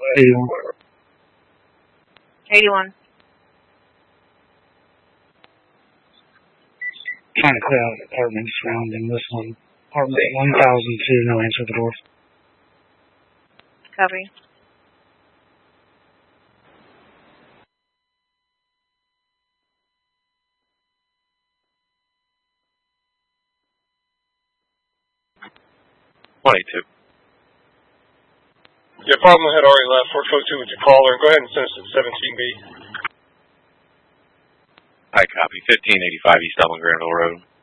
81. 81. Trying to clear out apartments surrounding this one. Apartment 1002, no answer to the door. Copy. Yeah, problem had already left. 442 with your caller. Go ahead and send us to 17B. I copy. 1585 East Dublin Granville Road.